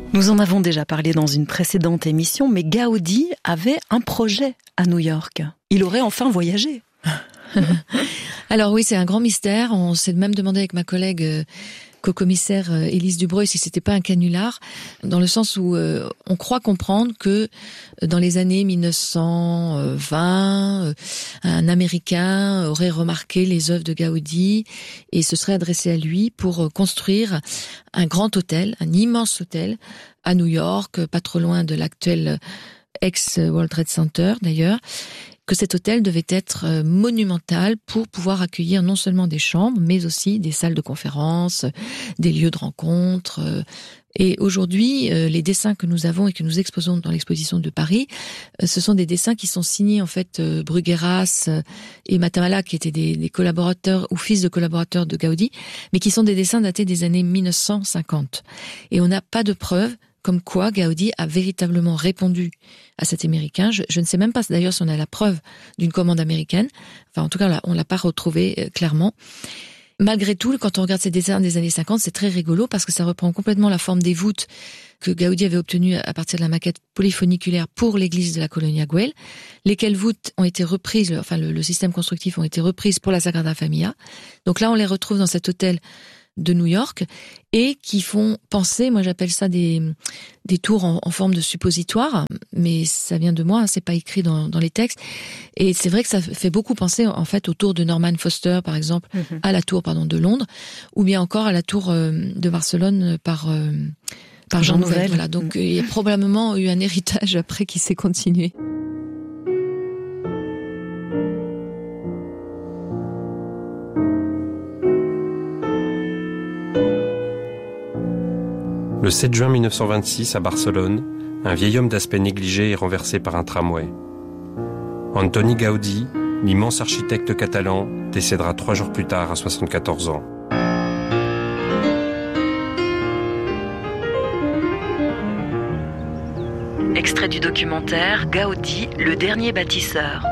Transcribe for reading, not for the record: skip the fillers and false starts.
Nous en avons déjà parlé dans une précédente émission, mais Gaudi avait un projet à New York. Il aurait enfin voyagé. Alors oui, c'est un grand mystère. On s'est même demandé avec ma collègue co-commissaire Élise Dubreuil si c'était pas un canular, dans le sens où on croit comprendre que dans les années 1920, un Américain aurait remarqué les œuvres de Gaudi et se serait adressé à lui pour construire un grand hôtel, un immense hôtel à New York, pas trop loin de l'actuel ex-World Trade Center d'ailleurs, que cet hôtel devait être monumental pour pouvoir accueillir non seulement des chambres, mais aussi des salles de conférences, des lieux de rencontre. Et aujourd'hui, les dessins que nous avons et que nous exposons dans l'exposition de Paris, ce sont des dessins qui sont signés en fait Brugueras et Matamala, qui étaient des collaborateurs ou fils de collaborateurs de Gaudi, mais qui sont des dessins datés des années 1950. Et on n'a pas de preuves comme quoi Gaudi a véritablement répondu à cet Américain. Je ne sais même pas d'ailleurs si on a la preuve d'une commande américaine. Enfin, en tout cas, on l'a pas retrouvé clairement. Malgré tout, quand on regarde ces dessins des années 50, c'est très rigolo parce que ça reprend complètement la forme des voûtes que Gaudi avait obtenues à partir de la maquette polyphoniculaire pour l'église de la Colonia Güell, lesquelles voûtes ont été reprises, enfin le système constructif ont été reprises pour la Sagrada Familia. Donc là, on les retrouve dans cet hôtel de New York et qui font penser, moi j'appelle ça des tours en forme de suppositoire, mais ça vient de moi, c'est pas écrit dans les textes. Et c'est vrai que ça fait beaucoup penser en fait aux tours de Norman Foster par exemple, à la tour de Londres, ou bien encore à la tour de Barcelone par Jean Nouvel. Voilà, donc il y a probablement eu un héritage après qui s'est continué. Le 7 juin 1926, à Barcelone, un vieil homme d'aspect négligé est renversé par un tramway. Antoni Gaudi, l'immense architecte catalan, décédera 3 jours plus tard à 74 ans. Extrait du documentaire Gaudi, le dernier bâtisseur.